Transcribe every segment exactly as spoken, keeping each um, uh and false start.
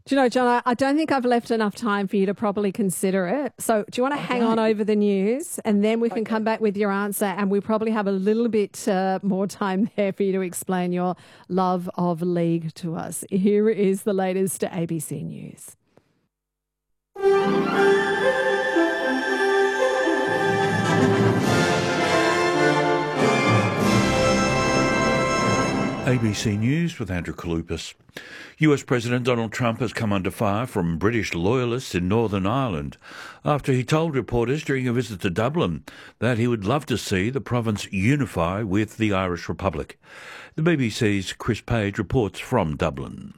Do you know, John, I, I don't think I've left enough time for you to properly consider it. So do you want to okay. hang on over the news and then we can okay. come back with your answer, and we probably have a little bit uh, more time there for you to explain your love of league to us. Here is the latest to A B C News. A B C News with Andrew Kalupas. U S President Donald Trump has come under fire from British loyalists in Northern Ireland after he told reporters during a visit to Dublin that he would love to see the province unify with the Irish Republic. The B B C's Chris Page reports from Dublin.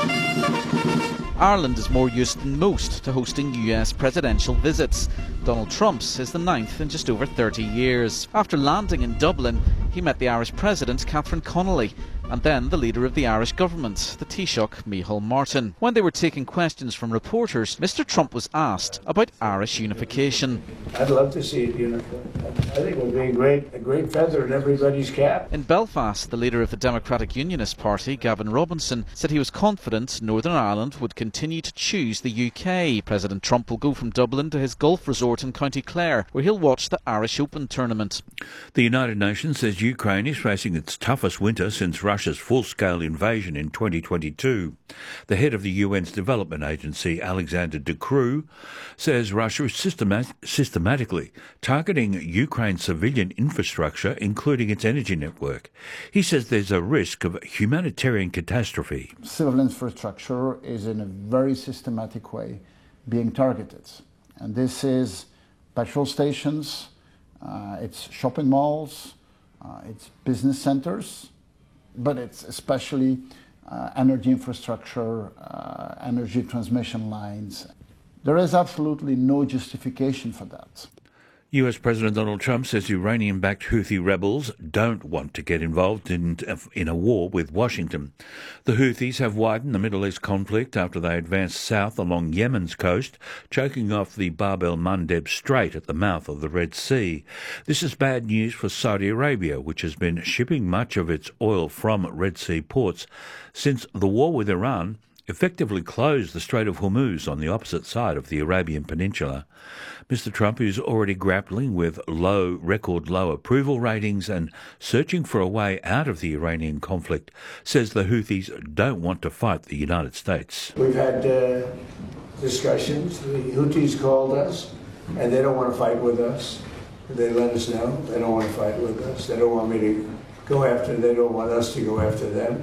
Ireland is more used than most to hosting U S presidential visits. Donald Trump's is the ninth in just over thirty years. After landing in Dublin, he met the Irish President, Catherine Connolly, and then the leader of the Irish government, the Taoiseach, Micheál Martin. When they were taking questions from reporters, Mr Trump was asked about Irish unification. I'd love to see it unified. I think it would be a great, a great feather in everybody's cap. In Belfast, the leader of the Democratic Unionist Party, Gavin Robinson, said he was confident Northern Ireland would continue to choose the U K. President Trump will go from Dublin to his golf resort in County Clare, where he'll watch the Irish Open tournament. The United Nations says Ukraine is facing its toughest winter since Russia's full-scale invasion in twenty twenty-two. The head of the U N's Development Agency, Alexander De Croo, says Russia is systemat- systematically targeting Ukraine's civilian infrastructure, including its energy network. He says there's a risk of humanitarian catastrophe. Civil infrastructure is in a very systematic way being targeted. And this is petrol stations, uh, it's shopping malls, uh, it's business centers, but it's especially uh, energy infrastructure, uh, energy transmission lines. There is absolutely no justification for that. U S President Donald Trump says Iranian-backed Houthi rebels don't want to get involved in, in a war with Washington. The Houthis have widened the Middle East conflict after they advanced south along Yemen's coast, choking off the Bab el-Mandeb Strait at the mouth of the Red Sea. This is bad news for Saudi Arabia, which has been shipping much of its oil from Red Sea ports since the war with Iran effectively closed the Strait of Hormuz on the opposite side of the Arabian Peninsula. Mister Trump, who's already grappling with low, record low approval ratings and searching for a way out of the Iranian conflict, says the Houthis don't want to fight the United States. We've had uh, discussions. The Houthis called us, and they don't want to fight with us. They let us know they don't want to fight with us. They don't want me to go after, they don't want us to go after them.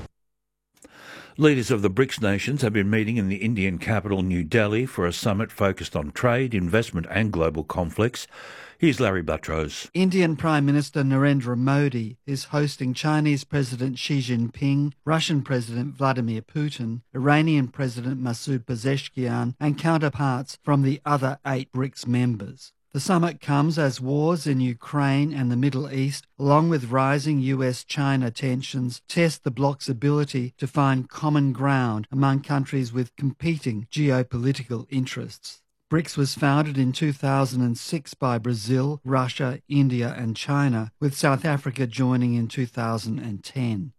Leaders of the BRICS nations have been meeting in the Indian capital, New Delhi, for a summit focused on trade, investment and global conflicts. Here's Larry Buttrose. Indian Prime Minister Narendra Modi is hosting Chinese President Xi Jinping, Russian President Vladimir Putin, Iranian President Masoud Pezeshkian and counterparts from the other eight BRICS members. The summit comes as wars in Ukraine and the Middle East, along with rising U S China tensions, test the bloc's ability to find common ground among countries with competing geopolitical interests. BRICS was founded in two thousand six by Brazil, Russia, India and China, with South Africa joining in two thousand ten.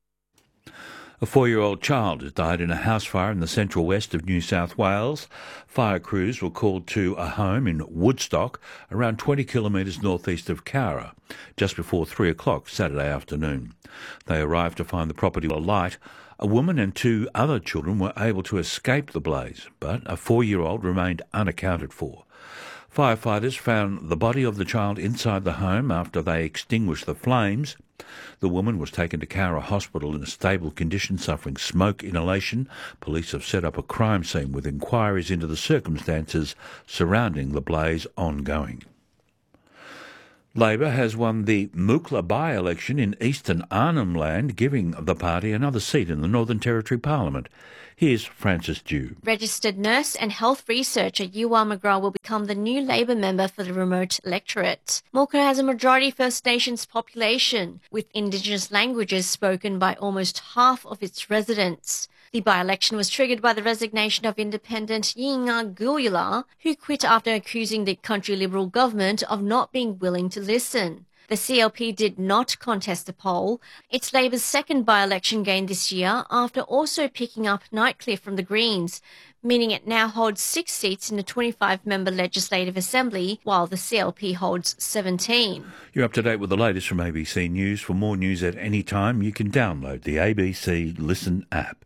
A four-year-old child has died in a house fire in the central west of New South Wales. Fire crews were called to a home in Woodstock, around twenty kilometres northeast of Cowra, just before three o'clock Saturday afternoon. They arrived to find the property alight. A woman and two other children were able to escape the blaze, but a four-year-old remained unaccounted for. Firefighters found the body of the child inside the home after they extinguished the flames. The woman was taken to Cowra Hospital in a stable condition, suffering smoke inhalation. Police have set up a crime scene with inquiries into the circumstances surrounding the blaze ongoing. Labor has won the Mookla by-election in eastern Arnhem Land, giving the party another seat in the Northern Territory Parliament. Here's Frances Dew. Registered nurse and health researcher Yuan McGrath will become the new Labor member for the remote electorate. Mookla has a majority First Nations population, with Indigenous languages spoken by almost half of its residents. The by-election was triggered by the resignation of independent Yinga Guyula, who quit after accusing the country Liberal government of not being willing to listen. The C L P did not contest the poll. It's Labor's second by-election gain this year after also picking up Nightcliff from the Greens, meaning it now holds six seats in the twenty-five member Legislative Assembly, while the C L P holds seventeen. You're up to date with the latest from A B C News. For more news at any time, you can download the A B C Listen app.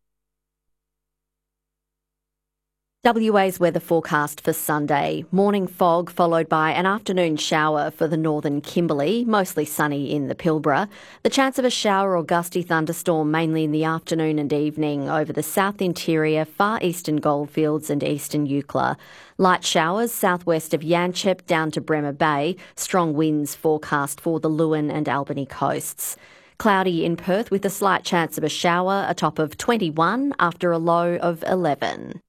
W A's weather forecast for Sunday. Morning fog followed by an afternoon shower for the northern Kimberley, mostly sunny in the Pilbara. The chance of a shower or gusty thunderstorm mainly in the afternoon and evening over the south interior, far eastern Goldfields and eastern Eucla. Light showers southwest of Yanchep down to Bremer Bay. Strong winds forecast for the Lewin and Albany coasts. Cloudy in Perth with a slight chance of a shower, a top of twenty-one after a low of eleven.